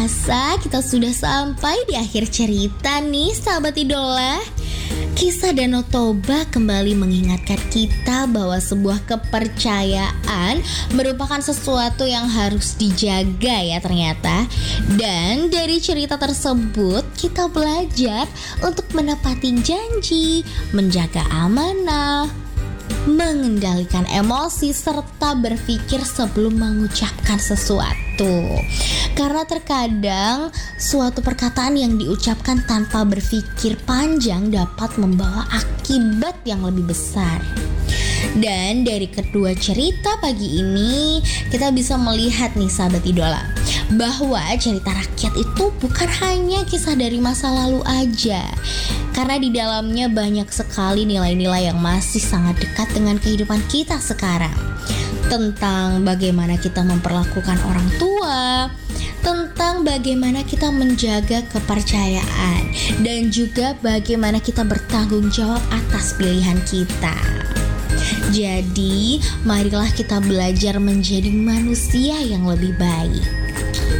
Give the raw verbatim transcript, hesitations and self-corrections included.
Asa kita sudah sampai di akhir cerita nih sahabat idola. Kisah Danau Toba kembali mengingatkan kita bahwa sebuah kepercayaan merupakan sesuatu yang harus dijaga ya ternyata. Dan dari cerita tersebut kita belajar untuk menepati janji, menjaga amanah, mengendalikan emosi, serta berpikir sebelum mengucapkan sesuatu. Karena terkadang suatu perkataan yang diucapkan tanpa berpikir panjang dapat membawa akibat yang lebih besar. Dan dari kedua cerita pagi ini kita bisa melihat nih sahabat idola, bahwa cerita rakyat itu bukan hanya kisah dari masa lalu aja. Karena di dalamnya banyak sekali nilai-nilai yang masih sangat dekat dengan kehidupan kita sekarang. Tentang bagaimana kita memperlakukan orang tua, tentang bagaimana kita menjaga kepercayaan, dan juga bagaimana kita bertanggung jawab atas pilihan kita. Jadi, marilah kita belajar menjadi manusia yang lebih baik.